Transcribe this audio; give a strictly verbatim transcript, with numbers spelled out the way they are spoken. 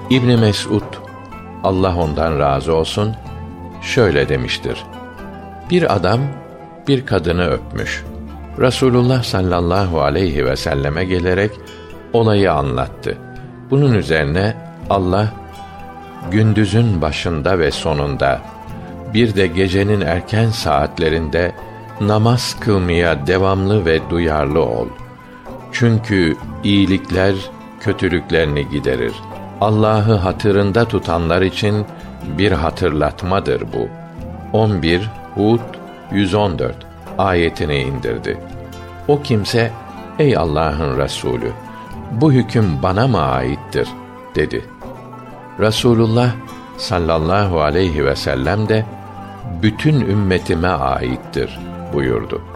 İbn Mes'ud, Allah ondan razı olsun, şöyle demiştir: Bir adam bir kadını öpmüş. Resulullah sallallahu aleyhi ve selleme gelerek olayı anlattı. Bunun üzerine Allah, gündüzün başında ve sonunda, bir de gecenin erken saatlerinde namaz kılmaya devamlı ve duyarlı ol. Çünkü iyilikler kötülüklerini giderir. Allah'ı hatırında tutanlar için bir hatırlatmadır bu. on bir Hud yüz on dört ayetini indirdi. O kimse, ey Allah'ın Resulü, bu hüküm bana mı aittir dedi. Resulullah sallallahu aleyhi ve sellem de bütün ümmetime aittir buyurdu.